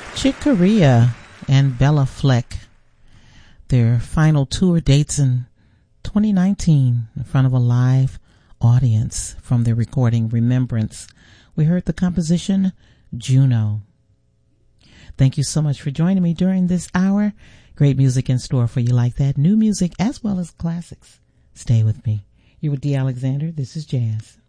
Chick Corea and Bella Fleck, their final tour dates in 2019 in front of a live audience from their recording Remembrance. We heard the composition Juno. Thank you so much for joining me during this hour. Great music in store for you like that. New music as well as classics. Stay with me. You're with D. Alexander. This is Jazz.